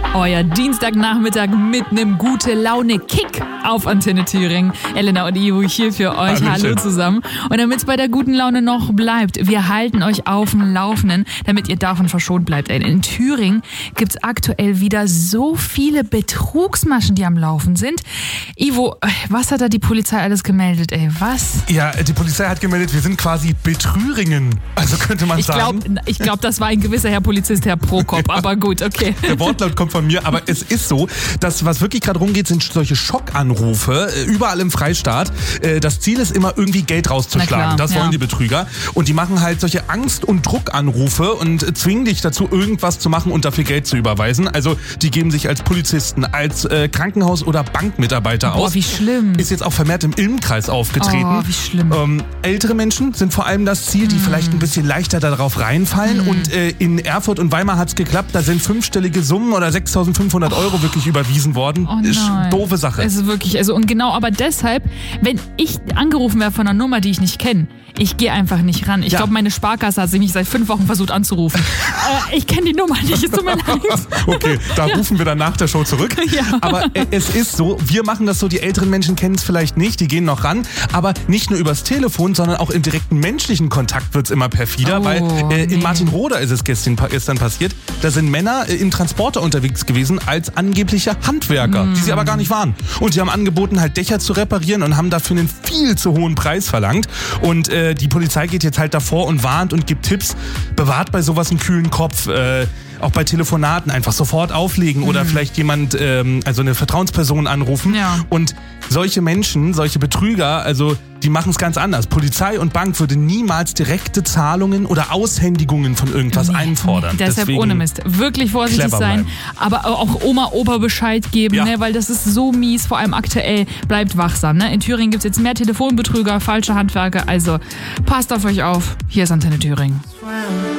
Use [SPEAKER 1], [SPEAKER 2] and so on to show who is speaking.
[SPEAKER 1] Euer Dienstagnachmittag mit einem Gute-Laune-Kick auf Antenne Thüringen. Elena und Ivo hier für euch. Hallo zusammen. Und damit es bei der guten Laune noch bleibt, wir halten euch auf dem Laufenden, damit ihr davon verschont bleibt. In Thüringen gibt es aktuell wieder so viele Betrugsmaschen, die am Laufen sind. Ivo, was hat da die Polizei alles gemeldet, ey? Was?
[SPEAKER 2] Ja, die Polizei hat gemeldet, wir sind quasi Betrüringen. Also könnte man sagen.
[SPEAKER 1] Ich glaube, das war ein gewisser Herr Polizist, Herr Prokop. Aber gut, okay.
[SPEAKER 2] Der Wortlaut kommt von mir, aber es ist so, dass was wirklich gerade rumgeht, sind solche Schockanrufe, überall im Freistaat. Das Ziel ist immer, irgendwie Geld rauszuschlagen. Das wollen die Betrüger. Und die machen halt solche Angst- und Druckanrufe und zwingen dich dazu, irgendwas zu machen und dafür Geld zu überweisen. Also die geben sich als Polizisten, als Krankenhaus- oder Bankmitarbeiter aus.
[SPEAKER 1] Boah, wie schlimm.
[SPEAKER 2] Ist jetzt auch vermehrt im Ilmkreis aufgetreten.
[SPEAKER 1] Oh, wie schlimm.
[SPEAKER 2] Ältere Menschen sind vor allem das Ziel, die vielleicht ein bisschen leichter darauf reinfallen. Und in Erfurt und Weimar hat es geklappt. Da sind 5-stellige Summen oder 6.500 Euro wirklich überwiesen worden.
[SPEAKER 1] Oh nein.
[SPEAKER 2] Doofe Sache.
[SPEAKER 1] Es ist wirklich, und genau, aber deshalb, wenn ich angerufen werde von einer Nummer, die ich nicht kenne, ich gehe einfach nicht ran. Ich glaube, meine Sparkasse hat sich mich seit 5 Wochen versucht anzurufen. Ich kenne die Nummer nicht, es tut mir leid.
[SPEAKER 2] Okay, da rufen wir dann nach der Show zurück.
[SPEAKER 1] Ja.
[SPEAKER 2] Aber es ist so, wir machen das so, die älteren Menschen kennen es vielleicht nicht, die gehen noch ran. Aber nicht nur übers Telefon, sondern auch im direkten menschlichen Kontakt wird es immer perfider, weil in Martinroda ist es gestern passiert. Da sind Männer im Transporter unterwegs gewesen als angebliche Handwerker, die sie aber gar nicht waren. Und die haben angeboten, halt Dächer zu reparieren und haben dafür einen viel zu hohen Preis verlangt. Und die Polizei geht jetzt halt davor und warnt und gibt Tipps, bewahrt bei sowas einen kühlen Kopf, auch bei Telefonaten einfach sofort auflegen oder vielleicht jemand, also eine Vertrauensperson anrufen. Ja. Und solche Menschen, solche Betrüger, also die machen es ganz anders. Polizei und Bank würde niemals direkte Zahlungen oder Aushändigungen von irgendwas einfordern.
[SPEAKER 1] Deshalb ohne Mist. Wirklich vorsichtig sein, aber auch Oma, Opa Bescheid geben, ne? Weil das ist so mies, vor allem aktuell. Bleibt wachsam. Ne? In Thüringen gibt es jetzt mehr Telefonbetrüger, falsche Handwerker, also passt auf euch auf. Hier ist Antenne Thüringen.